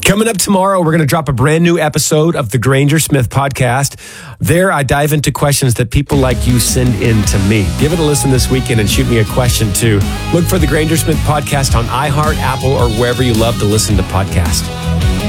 Coming up tomorrow, we're going to drop a brand new episode of the Granger Smith podcast. There, I dive into questions that people like you send in to me. Give it a listen this weekend and shoot me a question too. Look for the Granger Smith podcast on iHeart, Apple, or wherever you love to listen to podcasts.